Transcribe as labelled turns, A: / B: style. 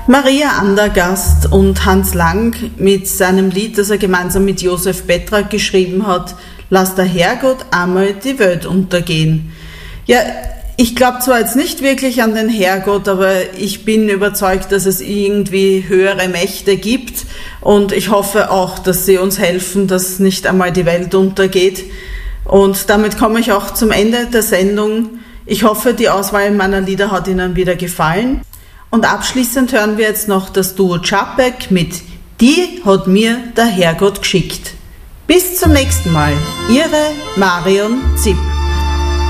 A: Maria Andergast und Hans Lang mit seinem Lied, das er gemeinsam mit Josef Petrak geschrieben hat, Lass der Herrgott einmal die Welt untergehen. Ja, ich glaube zwar jetzt nicht wirklich an den Herrgott, aber ich bin überzeugt, dass es irgendwie höhere Mächte gibt und ich hoffe auch, dass sie uns helfen, dass nicht einmal die Welt untergeht. Und damit komme ich auch zum Ende der Sendung. Ich hoffe, die Auswahl meiner Lieder hat Ihnen wieder gefallen. Und abschließend hören wir jetzt noch das Duo Čapek mit Die hat mir der Herrgott geschickt. Bis zum nächsten Mal. Ihre Marion Zipp.